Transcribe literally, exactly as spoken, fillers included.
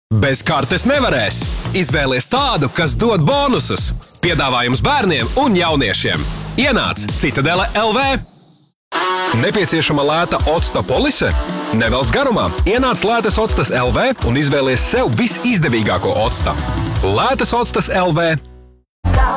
Bez kartes nevarēs. Izvēlies tādu, kas dod bonusus. Piedāvājums bērniem un jauniešiem. Ienāc Citadele L V. Nepieciešama lēta octa polise? Nevelc garumā. Ienāc Lētas Octas L V un izvēlies sev visizdevīgāko octa. Lētas Octas L V.